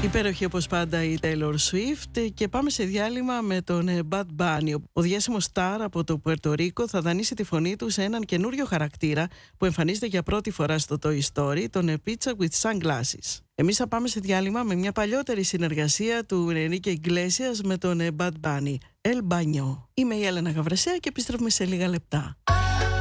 Υπέροχη όπως πάντα η Taylor Swift και πάμε σε διάλειμμα με τον Bad Bunny. Ο διάσημος star από το Πουέρτο Ρίκο θα δανείσει τη φωνή του σε έναν καινούριο χαρακτήρα που εμφανίζεται για πρώτη φορά στο Toy Story, τον Pizza with Sunglasses. Εμείς θα πάμε σε διάλειμμα με μια παλιότερη συνεργασία του Enrique Iglesias με τον Bad Bunny, El Baño. Είμαι η Έλενα Γαβρασέα και επιστρέφουμε σε λίγα λεπτά.